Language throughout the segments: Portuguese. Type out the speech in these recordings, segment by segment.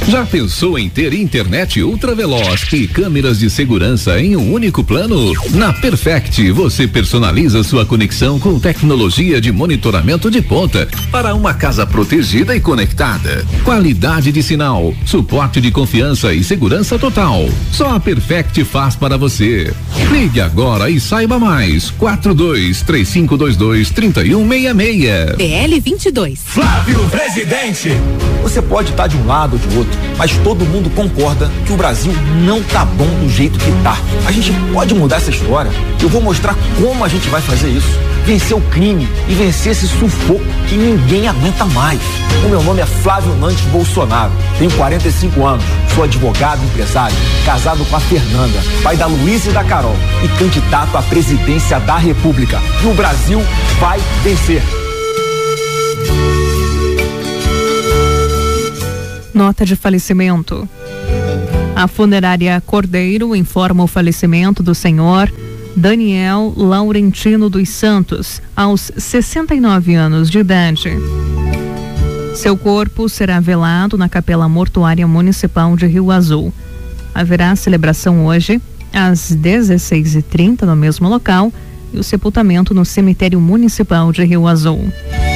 Já pensou em ter internet ultraveloz e câmeras de segurança em um único plano? Na Perfect, você personaliza sua conexão com tecnologia de monitoramento de ponta para uma casa protegida e conectada. Qualidade de sinal, suporte de confiança e segurança total. Só a Perfect faz para você. Ligue agora e saiba mais. 4235223166. PL 22. Flávio Presidente. Você pode estar de um lado ou de outro, mas todo mundo concorda que o Brasil não tá bom do jeito que tá. A gente pode mudar essa história. Eu vou mostrar como a gente vai fazer isso. Vencer o crime e vencer esse sufoco que ninguém aguenta mais. O meu nome é Flávio Nantes Bolsonaro. Tenho 45 anos, sou advogado e empresário, casado com a Fernanda, pai da Luísa e da Carol e candidato à presidência da República. E o Brasil vai vencer. Nota de falecimento. A funerária Cordeiro informa o falecimento do senhor Daniel Laurentino dos Santos, aos 69 anos de idade. Seu corpo será velado na Capela Mortuária Municipal de Rio Azul. Haverá celebração hoje, às 16h30, no mesmo local, e o sepultamento no Cemitério Municipal de Rio Azul.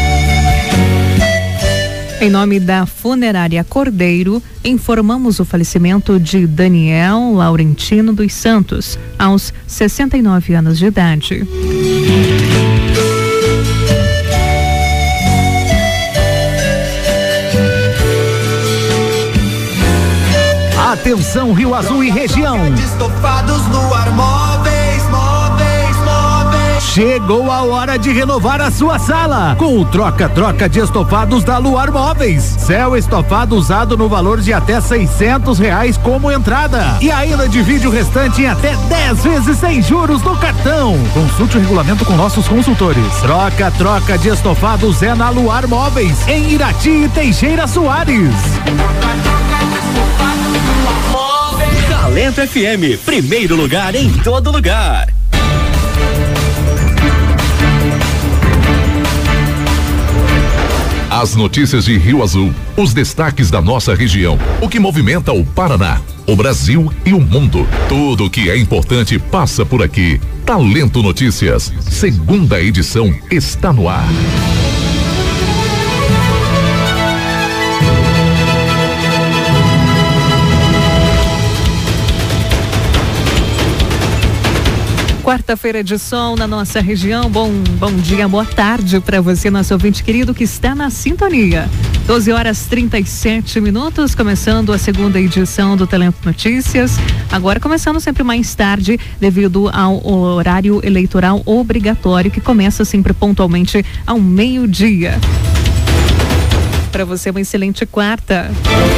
Em nome da funerária Cordeiro, informamos o falecimento de Daniel Laurentino dos Santos, aos 69 anos de idade. Atenção, Rio Azul e região. Chegou a hora de renovar a sua sala com o troca-troca de estofados da Luar Móveis. Céu estofado usado no valor de até R$600 como entrada. E ainda divide o restante em até 10 vezes sem juros no cartão. Consulte o regulamento com nossos consultores. Troca-troca de estofados é na Luar Móveis, em Irati e Teixeira Soares. Talento FM, primeiro lugar em todo lugar. As notícias de Rio Azul, os destaques da nossa região, o que movimenta o Paraná, o Brasil e o mundo. Tudo o que é importante passa por aqui. Talento Notícias, segunda edição está no ar. Quarta-feira de sol na nossa região. Bom dia, boa tarde para você, nosso ouvinte querido que está na sintonia. 12h37, começando a segunda edição do Talento Notícias. Agora começando sempre mais tarde, devido ao horário eleitoral obrigatório que começa sempre pontualmente ao meio-dia. Para você, uma excelente quarta.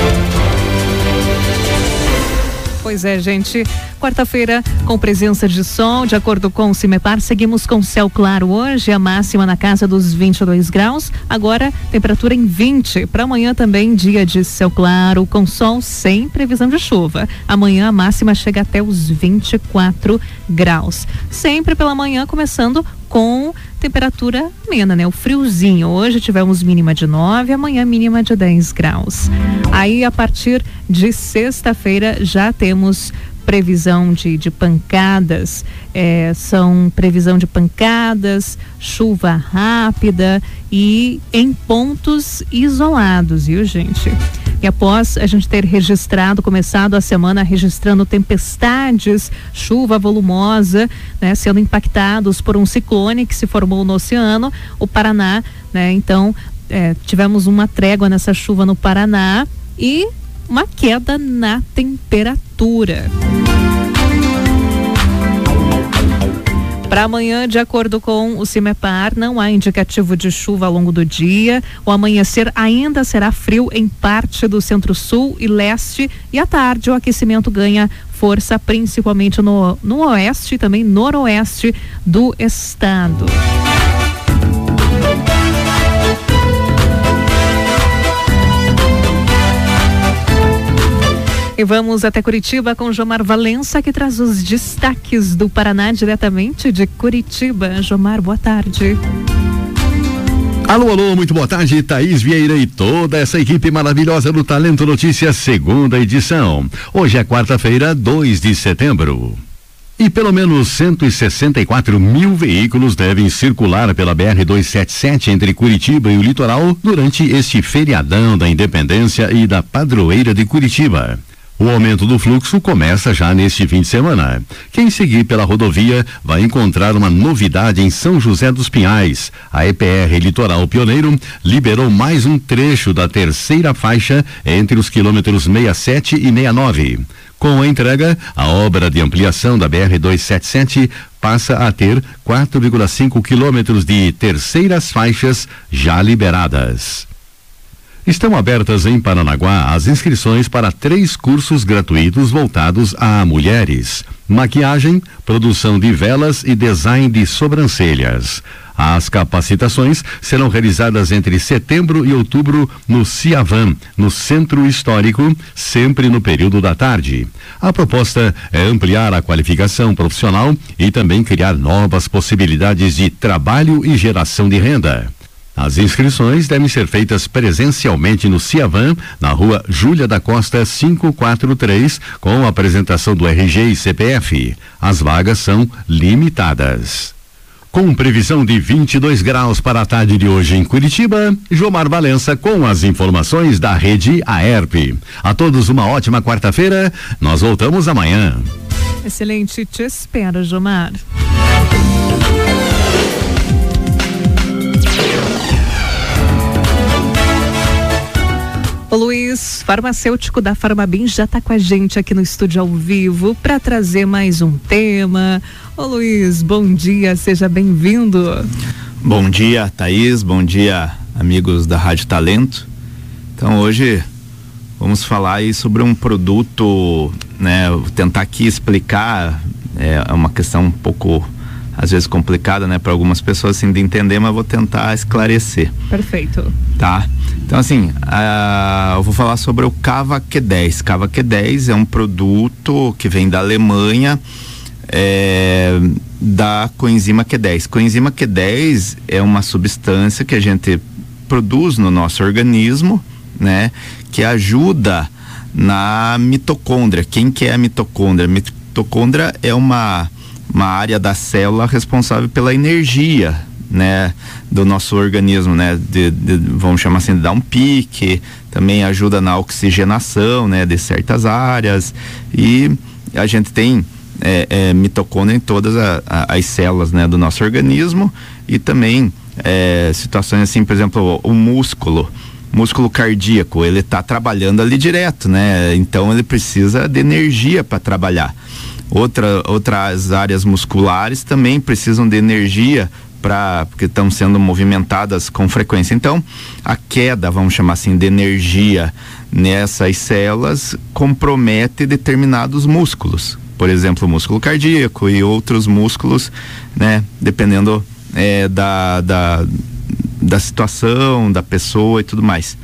Pois é, gente, quarta-feira com presença de sol, de acordo com o CIMEPAR, seguimos com céu claro hoje, a máxima na casa dos 22 graus, agora temperatura em 20, para amanhã também dia de céu claro, com sol sem previsão de chuva, amanhã a máxima chega até os 24 graus, sempre pela manhã começando com temperatura amena, né? O friozinho. Hoje tivemos mínima de 9, amanhã mínima de 10 graus. Aí, a partir de sexta-feira, já temos previsão de pancadas, são previsão de pancadas, chuva rápida e em pontos isolados, viu, gente? E após a gente ter começado a semana registrando tempestades, chuva volumosa, né, sendo impactados por um ciclone que se formou no oceano, o Paraná, né? Então, tivemos uma trégua nessa chuva no Paraná e uma queda na temperatura. Para amanhã, de acordo com o CIMEPAR, não há indicativo de chuva ao longo do dia. O amanhecer ainda será frio em parte do centro-sul e leste, e à tarde o aquecimento ganha força principalmente no oeste e também noroeste do estado. E vamos até Curitiba com Jomar Valença, que traz os destaques do Paraná diretamente de Curitiba. Jomar, boa tarde. Alô, muito boa tarde, Thaís Vieira e toda essa equipe maravilhosa do Talento Notícias, segunda edição. Hoje é quarta-feira, 2 de setembro. E pelo menos 164 mil veículos devem circular pela BR-277 entre Curitiba e o litoral durante este feriadão da Independência e da Padroeira de Curitiba. O aumento do fluxo começa já neste fim de semana. Quem seguir pela rodovia vai encontrar uma novidade em São José dos Pinhais. A EPR Litoral Pioneiro liberou mais um trecho da terceira faixa entre os quilômetros 67 e 69. Com a entrega, a obra de ampliação da BR-277 passa a ter 4,5 quilômetros de terceiras faixas já liberadas. Estão abertas em Paranaguá as inscrições para 3 cursos gratuitos voltados a mulheres: maquiagem, produção de velas e design de sobrancelhas. As capacitações serão realizadas entre setembro e outubro no Ciavan, no Centro Histórico, sempre no período da tarde. A proposta é ampliar a qualificação profissional e também criar novas possibilidades de trabalho e geração de renda. As inscrições devem ser feitas presencialmente no Ciavan, na rua Júlia da Costa 543, com a apresentação do RG e CPF. As vagas são limitadas. Com previsão de 22 graus para a tarde de hoje em Curitiba, Jomar Valença com as informações da rede AERP. A todos uma ótima quarta-feira, nós voltamos amanhã. Excelente, te espero, Jomar. O Luiz, farmacêutico da Farmabim, já está com a gente aqui no estúdio ao vivo para trazer mais um tema. Ô Luiz, bom dia, seja bem-vindo. Bom dia, Thaís, bom dia, amigos da Rádio Talento. Então hoje vamos falar aí sobre um produto, né, vou tentar aqui explicar, é uma questão um pouco, às vezes complicada, né, para algumas pessoas assim de entender, mas vou tentar esclarecer. Perfeito. Tá? Então assim, eu vou falar sobre o Cava Q10. Cava Q10 é um produto que vem da Alemanha, da coenzima Q10. Coenzima Q10 é uma substância que a gente produz no nosso organismo, né, que ajuda na mitocôndria. Quem que é a mitocôndria? A mitocôndria é uma área da célula responsável pela energia, né, do nosso organismo, né, vamos chamar assim, de dar um pique, também ajuda na oxigenação, né, de certas áreas, e a gente tem mitocôndria em todas as células, né, do nosso organismo, e também situações assim, por exemplo, o músculo cardíaco, ele está trabalhando ali direto, né, então ele precisa de energia para trabalhar. Outras áreas musculares também precisam de energia porque estão sendo movimentadas com frequência. Então, a queda, vamos chamar assim, de energia nessas células compromete determinados músculos. Por exemplo, o músculo cardíaco e outros músculos, né? Dependendo da situação, da pessoa e tudo mais.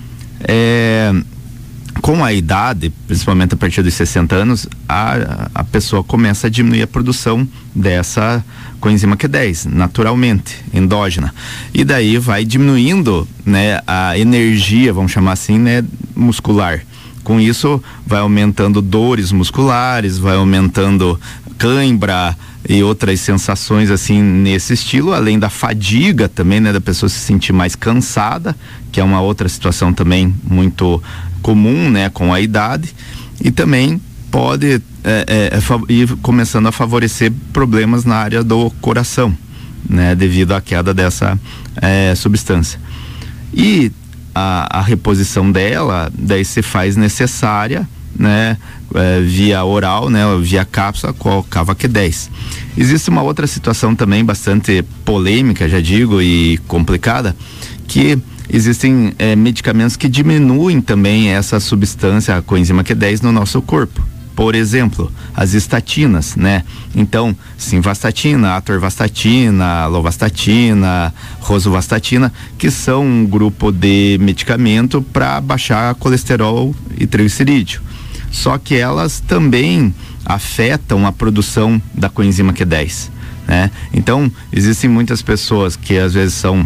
Com a idade, principalmente a partir dos 60 anos, a pessoa começa a diminuir a produção dessa coenzima Q10, naturalmente, endógena. E daí vai diminuindo, né, a energia, vamos chamar assim, né, muscular. Com isso, vai aumentando dores musculares, vai aumentando cãibra e outras sensações assim nesse estilo, além da fadiga também, né, da pessoa se sentir mais cansada, que é uma outra situação também muito comum, né, com a idade, e também pode ir começando a favorecer problemas na área do coração, né, devido à queda dessa substância. E a reposição dela daí se faz necessária, né, via oral, né, via cápsula com o Cava Q10. Existe uma outra situação também bastante polêmica, já digo, e complicada, que existem medicamentos que diminuem também essa substância, a coenzima Q10, no nosso corpo. Por exemplo, as estatinas, né? Então, simvastatina, atorvastatina, lovastatina, rosuvastatina, que são um grupo de medicamento para baixar colesterol e triglicerídeo. Só que elas também afetam a produção da coenzima Q10, né? Então, existem muitas pessoas que às vezes são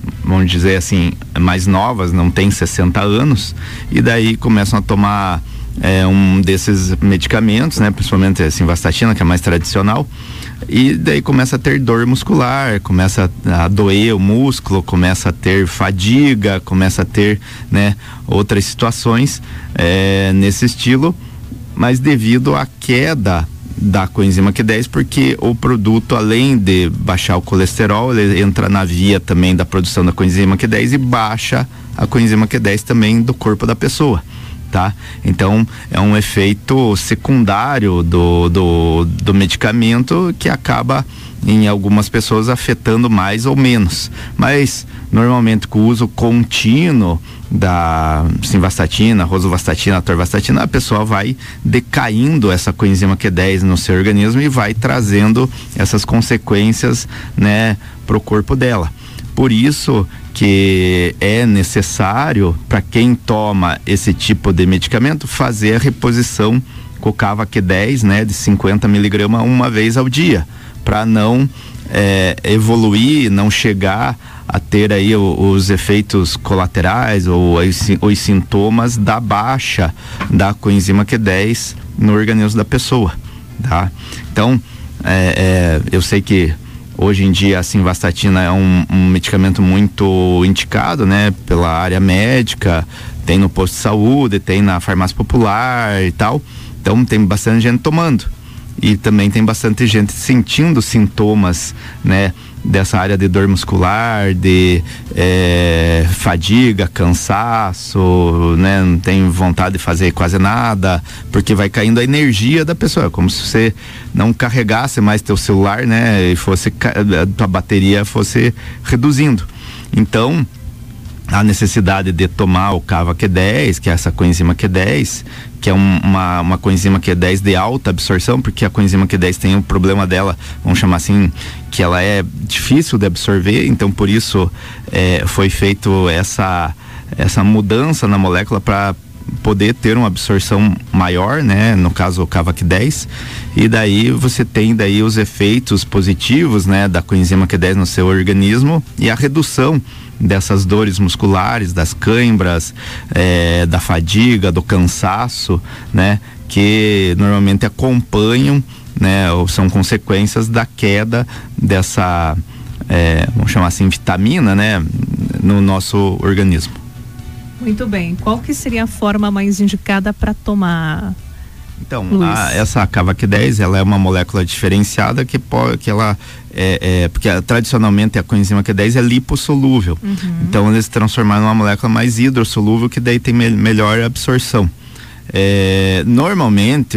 vamos dizer assim, mais novas, não tem 60 anos, e daí começam a tomar um desses medicamentos, né, principalmente a simvastatina, que é mais tradicional, e daí começa a ter dor muscular, começa a doer o músculo, começa a ter fadiga, começa a ter, né, outras situações nesse estilo, mas devido à queda da coenzima Q10, porque o produto, além de baixar o colesterol, ele entra na via também da produção da coenzima Q10 e baixa a coenzima Q10 também do corpo da pessoa, tá? Então é um efeito secundário do medicamento que acaba em algumas pessoas afetando mais ou menos, mas normalmente com o uso contínuo da simvastatina, rosuvastatina, atorvastatina, a pessoa vai decaindo essa coenzima Q10 no seu organismo e vai trazendo essas consequências, né, pro corpo dela. Por isso que é necessário, para quem toma esse tipo de medicamento, fazer a reposição com o Cava Q10, né, de 50 miligramas uma vez ao dia, para não evoluir, não chegar a ter aí os efeitos colaterais ou os sintomas da baixa da coenzima Q10 no organismo da pessoa, tá? Então, eu sei que hoje em dia a simvastatina é um medicamento muito indicado, né, pela área médica, tem no posto de saúde, tem na farmácia popular e tal, então tem bastante gente tomando. E também tem bastante gente sentindo sintomas, né, dessa área de dor muscular, de fadiga, cansaço, né, não tem vontade de fazer quase nada, porque vai caindo a energia da pessoa, como se você não carregasse mais teu celular, né, e a tua bateria fosse reduzindo. Então, a necessidade de tomar o Cava Q10, que é essa coenzima Q10, que é uma coenzima Q10 de alta absorção, porque a coenzima Q10 tem um problema dela, vamos chamar assim, que ela é difícil de absorver, então por isso foi feito essa mudança na molécula para poder ter uma absorção maior, né, no caso o Cava Q10, e daí você tem daí os efeitos positivos, né, da coenzima Q10 no seu organismo e a redução dessas dores musculares, das câimbras, da fadiga, do cansaço, né, que normalmente acompanham, né, ou são consequências da queda dessa, vamos chamar assim, vitamina, né, no nosso organismo. Muito bem. Qual que seria a forma mais indicada para tomar? Então, essa Cava Q10, ela é uma molécula diferenciada que ela porque tradicionalmente a coenzima Q10 é lipossolúvel. Uhum. Então eles transformaram numa molécula mais hidrossolúvel, que daí tem melhor absorção. Normalmente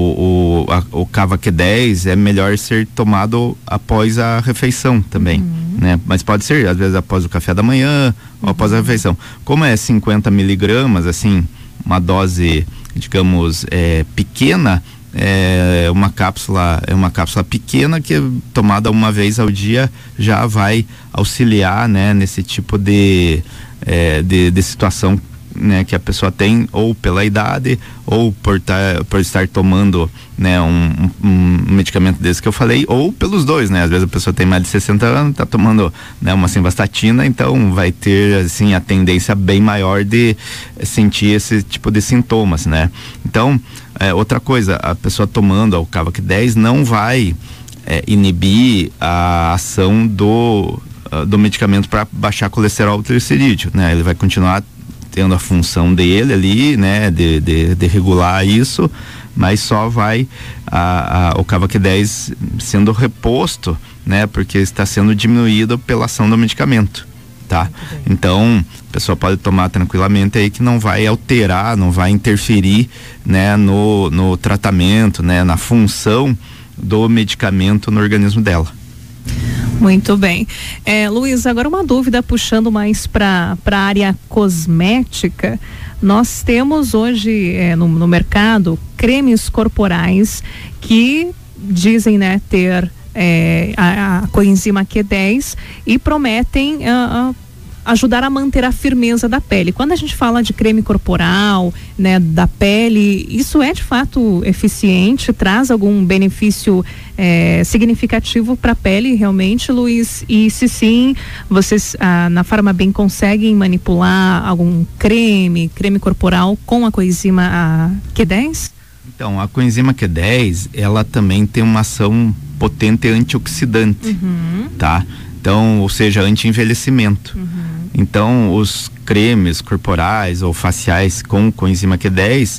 o Cava Q10 é melhor ser tomado após a refeição também, né? Mas pode ser às vezes após o café da manhã ou após a refeição. Como é 50 miligramas, assim, uma dose, digamos, pequena, é uma cápsula pequena que tomada uma vez ao dia já vai auxiliar, né, nesse tipo de situação, né, que a pessoa tem, ou pela idade ou por estar tomando, né, um medicamento desse que eu falei, ou pelos dois, né? Às vezes a pessoa tem mais de 60 anos, tá tomando, né, uma simvastatina, então vai ter, assim, a tendência bem maior de sentir esse tipo de sintomas, né? Então, outra coisa, a pessoa tomando o Cava Q10 não vai inibir a ação do medicamento para baixar colesterol triglicerídeo, né? Ele vai continuar tendo a função dele ali, né, de regular isso, mas só vai o Cava Q10 sendo reposto, né, porque está sendo diminuído pela ação do medicamento, tá? Então, a pessoa pode tomar tranquilamente aí, que não vai alterar, não vai interferir, né, no tratamento, né, na função do medicamento no organismo dela. Muito bem. Luiz, agora uma dúvida, puxando mais para a área cosmética. Nós temos hoje no mercado cremes corporais que dizem, né, ter a coenzima Q10 e prometem ajudar a manter a firmeza da pele. Quando a gente fala de creme corporal, né, da pele, isso é de fato eficiente, traz algum benefício significativo para a pele realmente, Luiz? E se sim, vocês na Farmabem conseguem manipular algum creme corporal com a coenzima Q10? Então, a coenzima Q10, ela também tem uma ação potente antioxidante, tá? Então, ou seja, anti-envelhecimento. Então, os cremes corporais ou faciais com coenzima Q10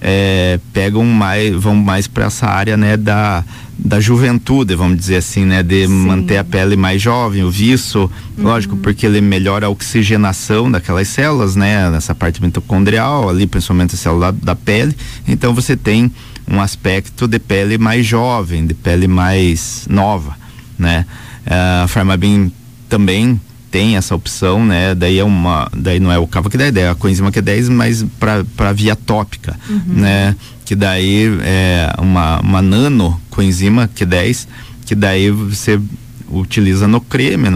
vão mais para essa área, né, da juventude, vamos dizer assim, né, de manter a pele mais jovem, o viço, lógico, porque ele melhora a oxigenação daquelas células, né, nessa parte mitocondrial, ali principalmente a célula da pele. Então você tem um aspecto de pele mais jovem, de pele mais nova, né? A Farmabem também tem essa opção, né? Daí não é o Cava Q10, é a coenzima Q10, mas para via tópica, né? Que daí é uma nano coenzima Q10, que daí você utiliza no creme,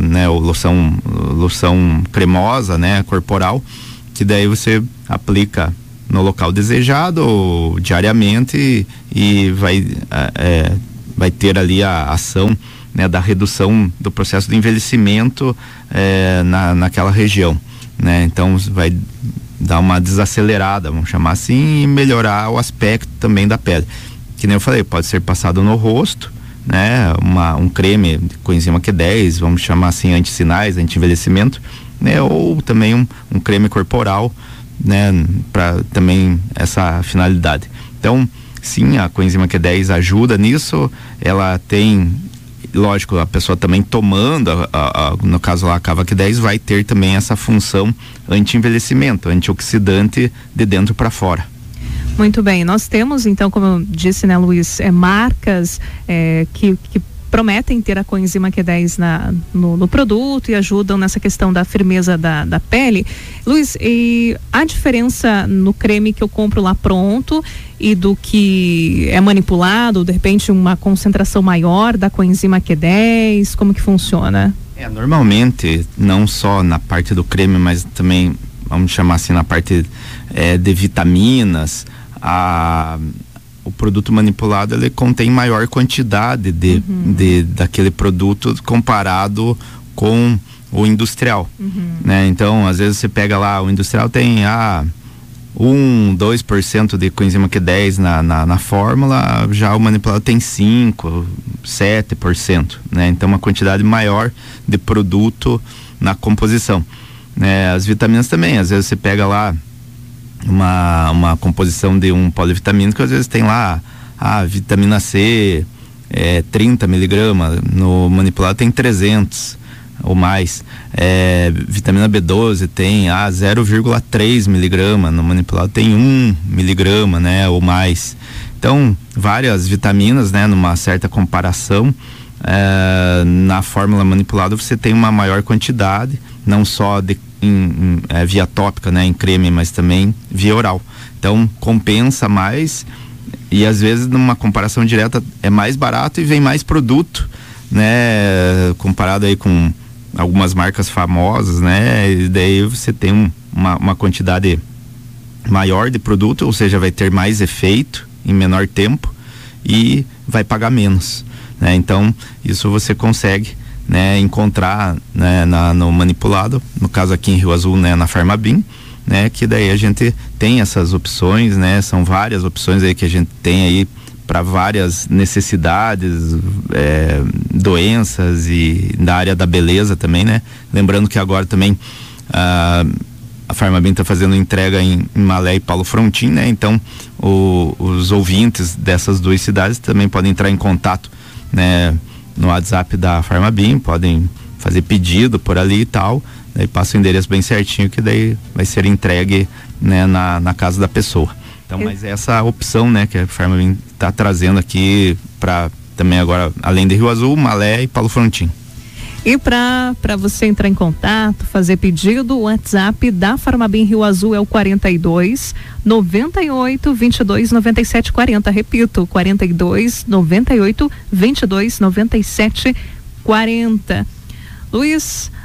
loção cremosa, né? Corporal, que daí você aplica no local desejado diariamente e vai ter ali a ação, né, da redução do processo de envelhecimento naquela região, né? Então vai dar uma desacelerada, vamos chamar assim, e melhorar o aspecto também da pele. Que nem eu falei, pode ser passado no rosto, né? Um creme de coenzima Q10, vamos chamar assim, anti-sinais, anti-envelhecimento, né? Ou também um creme corporal, né? Para também essa finalidade. Então, sim, a coenzima Q10 ajuda nisso. Ela tem, lógico, a pessoa também tomando, no caso lá a Cava Q10 vai ter também essa função anti-envelhecimento, antioxidante de dentro para fora. Muito bem, nós temos então, como eu disse, né, Luiz, marcas que prometem ter a coenzima Q10 no produto e ajudam nessa questão da firmeza da pele. Luiz, e a diferença no creme que eu compro lá pronto e do que é manipulado, de repente uma concentração maior da coenzima Q10, como que funciona? Normalmente, não só na parte do creme, mas também, vamos chamar assim, na parte de vitaminas, o produto manipulado ele contém maior quantidade daquele produto comparado com o industrial, né? Então, às vezes você pega lá, o industrial tem 2% de coenzima Q10 na fórmula, já o manipulado tem 5%, 7%, né? Então, uma quantidade maior de produto na composição, né? As vitaminas também, às vezes você pega lá uma composição de um polivitamínico, às vezes tem lá a vitamina C 30 miligramas, no manipulado tem 300 ou mais, vitamina B12 tem 0,3 miligrama, no manipulado tem 1 miligrama, né, ou mais. Então, várias vitaminas, né, numa certa comparação, na fórmula manipulada você tem uma maior quantidade, não só via tópica, né, em creme, mas também via oral. Então compensa mais e às vezes numa comparação direta é mais barato e vem mais produto, né, comparado aí com algumas marcas famosas, né, e daí você tem uma quantidade maior de produto, ou seja, vai ter mais efeito em menor tempo e vai pagar menos, né? Então isso você consegue, né, encontrar, né, no manipulado, no caso aqui em Rio Azul, né, na Farmabem, né, que daí a gente tem essas opções, né, são várias opções aí que a gente tem aí para várias necessidades, doenças e da área da beleza também, né? Lembrando que agora também a Farmabem está fazendo entrega em Malé e Paulo Frontin, né? Então os ouvintes dessas duas cidades também podem entrar em contato, né, no WhatsApp da Farmabem, podem fazer pedido por ali e tal, daí passa o endereço bem certinho que daí vai ser entregue, né, na casa da pessoa. Então, mas essa opção, né, que a Farmabem está trazendo aqui para também agora, além de Rio Azul, Malé e Paulo Frontin. E para você entrar em contato, fazer pedido, o WhatsApp da Farmabem Rio Azul é o 42 98 22 97 40. Repito, 42 98 22 97 40. Luiz,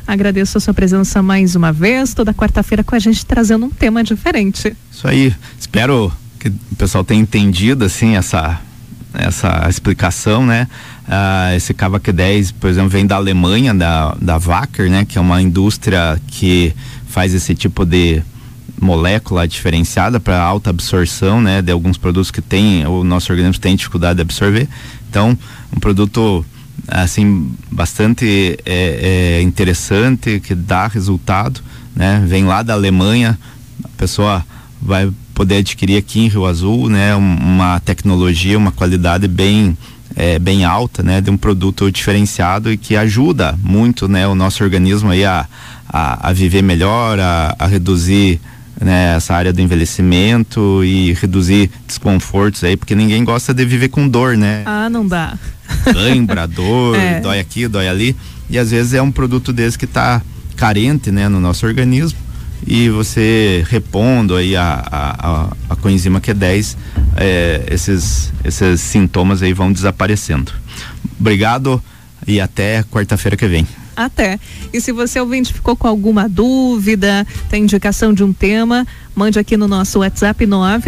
Agradeço a sua presença mais uma vez, toda quarta-feira com a gente trazendo um tema diferente. Isso aí, espero que o pessoal tenha entendido assim essa explicação, né? Esse Kavak 10, por exemplo, vem da Alemanha, da Wacker, né? Que é uma indústria que faz esse tipo de molécula diferenciada para alta absorção, né? De alguns produtos que o nosso organismo tem dificuldade de absorver. Então, um produto assim bastante interessante, que dá resultado, né? Vem lá da Alemanha, a pessoa vai poder adquirir aqui em Rio Azul, né? Uma tecnologia, uma qualidade bem alta, né? De um produto diferenciado e que ajuda muito, né? O nosso organismo aí a viver melhor, a reduzir, né? Essa área do envelhecimento e reduzir desconfortos aí, porque ninguém gosta de viver com dor, né? Não dá. Cãibra, dor, dói aqui, dói ali, e às vezes é um produto desse que tá carente, né? No nosso organismo, e você repondo aí a coenzima Q10, esses sintomas aí vão desaparecendo. Obrigado e até quarta-feira que vem. Até. E se você ouvinte ficou com alguma dúvida, tem indicação de um tema, mande aqui no nosso WhatsApp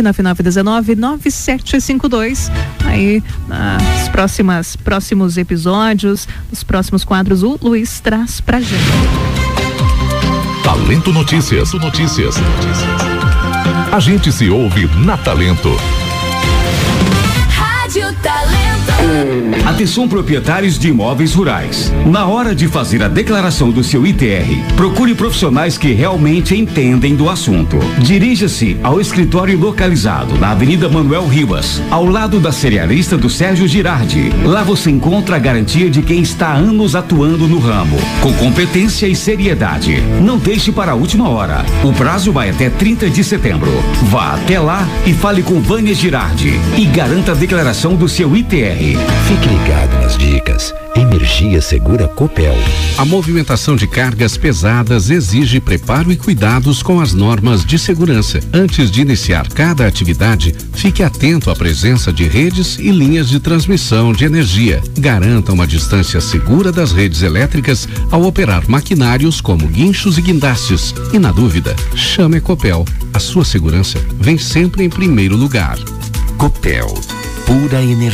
999199752. Aí, nos próximos episódios, nos próximos quadros, o Luiz traz pra gente. Talento Notícias. A gente se ouve na Talento. Rádio Talento. Atenção, proprietários de imóveis rurais. Na hora de fazer a declaração do seu ITR, procure profissionais que realmente entendem do assunto. Dirija-se ao escritório localizado na Avenida Manuel Ribas, ao lado da cerealista do Sérgio Girardi. Lá você encontra a garantia de quem está há anos atuando no ramo, com competência e seriedade. Não deixe para a última hora. O prazo vai até 30 de setembro. Vá até lá e fale com Vânia Girardi e garanta a declaração do seu ITR. Fique ligado nas dicas. Energia Segura Copel. A movimentação de cargas pesadas exige preparo e cuidados com as normas de segurança. Antes de iniciar cada atividade, fique atento à presença de redes e linhas de transmissão de energia. Garanta uma distância segura das redes elétricas ao operar maquinários como guinchos e guindastes. E na dúvida, chame a Copel. A sua segurança vem sempre em primeiro lugar. Copel. Pura energia.